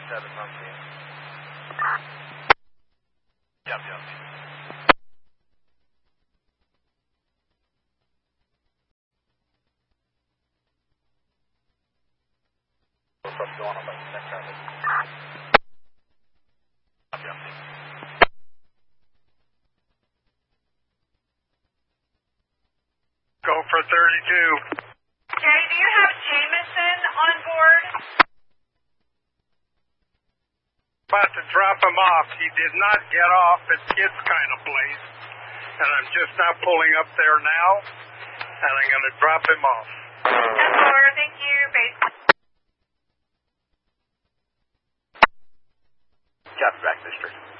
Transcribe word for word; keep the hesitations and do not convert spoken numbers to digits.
seven monkey. Yep, yep. What's going on by the next traffic? Yep, yep. Go for thirty-two. Okay, do you have Jameson on board? About to drop him off. He did not get off at Kids Kind of Place. And I'm just now pulling up there now. And I'm going to drop him off. ten four, thank you, base. Copy back, mister.